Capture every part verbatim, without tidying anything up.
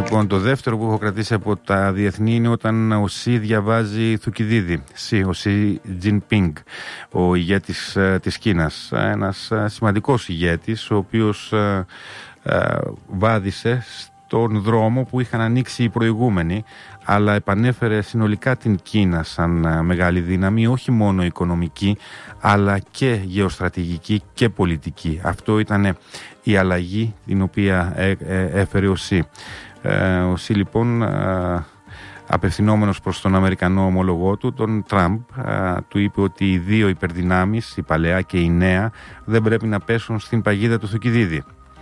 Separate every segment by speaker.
Speaker 1: Λοιπόν, το δεύτερο που έχω κρατήσει από τα διεθνή είναι όταν ο Σι διαβάζει Θουκυδίδη. Σι, ο Σι Τζινπίνγκ, ο ηγέτης ε, της Κίνας. Ένας ε, σημαντικός ηγέτης, ο οποίος ε, ε, βάδισε στον δρόμο που είχαν ανοίξει οι προηγούμενοι, αλλά επανέφερε συνολικά την Κίνα σαν ε, μεγάλη δύναμη, όχι μόνο οικονομική, αλλά και γεωστρατηγική και πολιτική. Αυτό ήταν η αλλαγή την οποία ε, ε, έφερε ο Σι. Ε, ο Σι λοιπόν, ε, απευθυνόμενος προς τον Αμερικανό ομολογό του, τον Τραμπ, ε, του είπε ότι οι δύο υπερδυνάμεις, η παλαιά και η νέα, δεν πρέπει να πέσουν στην παγίδα του Θουκυδίδη.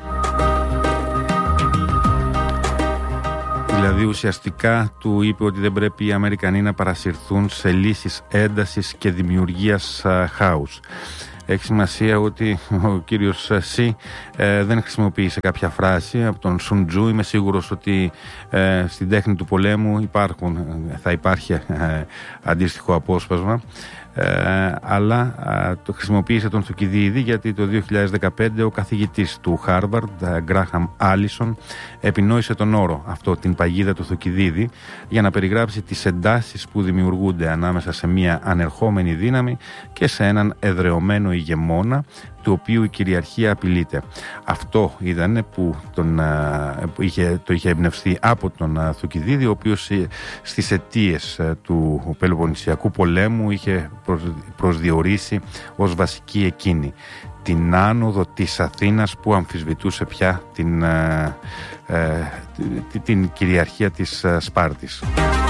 Speaker 1: Δηλαδή ουσιαστικά του είπε ότι δεν πρέπει οι Αμερικανοί να παρασυρθούν σε λύσεις έντασης και δημιουργίας ε, χάους. Έχει σημασία ότι ο κύριος Σι ε, δεν χρησιμοποίησε κάποια φράση από τον Σουν Τζου. Είμαι σίγουρος ότι ε, στην τέχνη του πολέμου υπάρχουν, θα υπάρχει ε, αντίστοιχο απόσπασμα. Ε, αλλά ε, το χρησιμοποίησε τον Θουκυδίδη γιατί το δύο χιλιάδες δεκαπέντε ο καθηγητής του Χάρβαρντ, Γκράχαμ Άλισον, επινόησε τον όρο αυτό, την παγίδα του Θουκυδίδη, για να περιγράψει τις εντάσεις που δημιουργούνται ανάμεσα σε μια ανερχόμενη δύναμη και σε έναν εδρεωμένο ηγεμόνα, του οποίου η κυριαρχία απειλείται. Αυτό ήταν που, τον, που είχε, το είχε εμπνευστεί από τον Θουκυδίδη, ο οποίος στις αιτίες του Πελοποννησιακού πολέμου είχε προσδιορίσει ως βασική εκείνη την άνοδο της Αθήνας που αμφισβητούσε πια την, ε, την κυριαρχία της Σπάρτης.